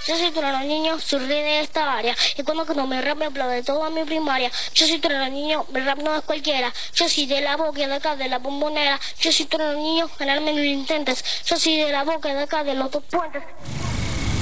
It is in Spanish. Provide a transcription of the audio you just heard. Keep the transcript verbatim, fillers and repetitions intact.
Yo soy trueno niño, soy rey de esta área. Y cuando no me rap me aplaude toda mi primaria. Yo soy trueno niño, mi rap no es cualquiera. Yo soy de la boca de acá, de la bombonera. Yo soy trueno niño, ganarme no lo intentes. Yo soy de la boca de acá, de los dos puentes.